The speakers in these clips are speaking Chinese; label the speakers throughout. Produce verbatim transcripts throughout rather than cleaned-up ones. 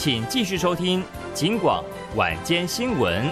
Speaker 1: 请继续收听警广晚间新闻。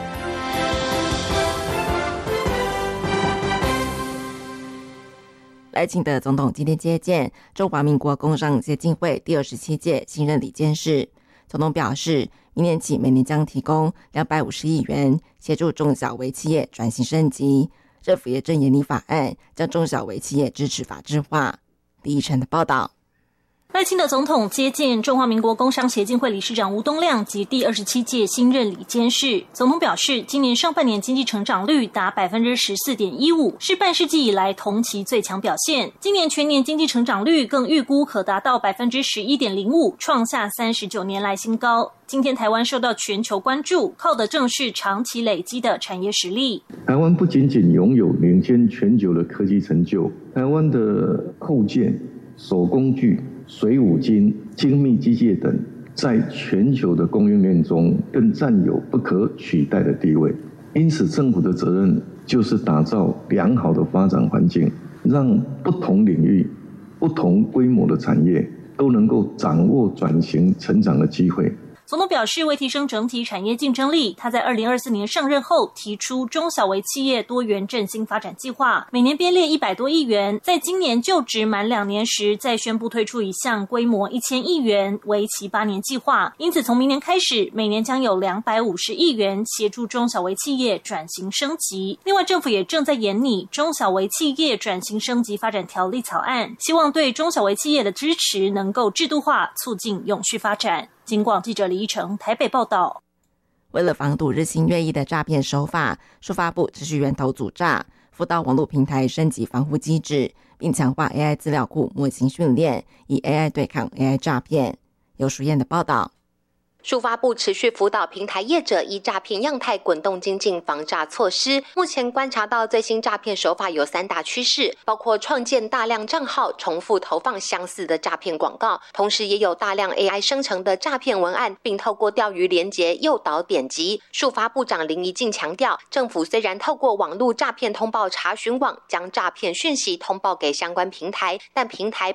Speaker 2: 赖清德总统今天接见中华民国工商协进会第二十七届新任理监事。总统表示，明年起每年将提供两百五十亿元，协助中小微企业转型升级。政府也正研拟法案，将中小微企业支持法制化。李义成的报道。
Speaker 3: 赖清德总统接见中华民国工商协进会理事长吴东亮及第二十七届新任理监事。总统表示，今年上半年经济成长率达 百分之十四点一五， 是半世纪以来同期最强表现。今年全年经济成长率更预估可达到 百分之十一点零五， 创下三十九年来新高。今天台湾受到全球关注，靠的正是长期累积的产业实力。
Speaker 4: 台湾不仅仅拥有领先全球的科技成就，台湾的扣件、手工具、水五金、精密机械等，在全球的供应链中更占有不可取代的地位。因此，政府的责任就是打造良好的发展环境，让不同领域、不同规模的产业都能够掌握转型成长的机会。
Speaker 3: 总统表示，为提升整体产业竞争力，他在二零二四年上任后提出中小微企业多元振兴发展计划，每年编列一百多亿元，在今年就职满两年时再宣布推出一项规模一千亿元为期八年计划。因此从明年开始，每年将有两百五十亿元协助中小微企业转型升级。另外，政府也正在研拟中小微企业转型升级发展条例草案，希望对中小微企业的支持能够制度化，促进永续发展。警广记者李依成台北报道。
Speaker 2: 为了防堵日新月异的诈骗手法，数发部持续源头阻诈，辅导网络平台升级防护机制，并强化 A I 资料库模型训练，以 A I 对抗 A I 诈骗。由淑燕的报道。
Speaker 5: 数发部持续辅导平台业者依诈骗样态滚动精进防诈措施。目前观察到最新诈骗手法有三大趋势，包括创建大量账号，重复投放相似的诈骗广告，同时也有大量 A I 生成的诈骗文案，并透过钓鱼连结诱导点击。数发部长林宜敬强调，政府虽然透过网络诈骗通报查询网将诈骗讯息通报给相关平台，但平台